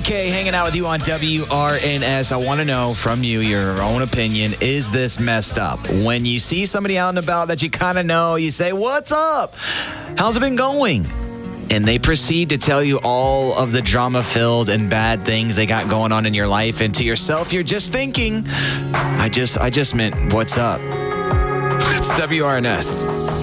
BK hanging out with you on WRNS. I want to know from you your own opinion. Is this messed up? When you see somebody out and about that you kind of know, you say, "What's up? How's it been going?" And they proceed to tell you all of the drama-filled and bad things they got going on in your life. And to yourself, you're just thinking, I just meant, what's up? It's WRNS.